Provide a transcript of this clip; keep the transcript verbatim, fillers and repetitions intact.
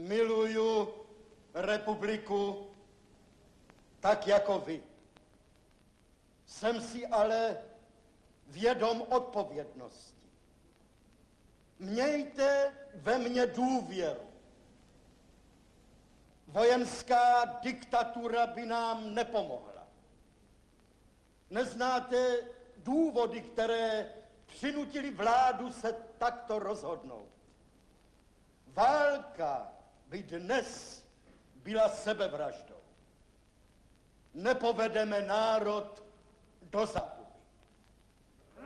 Miluju republiku tak jako vy. Jsem si ale vědom odpovědnosti. Mějte ve mně důvěru. Vojenská diktatura by nám nepomohla. Neznáte důvody, které přinutili vládu se takto rozhodnout. Válka by dnes byla sebevraždou. Nepovedeme národ do záhuby.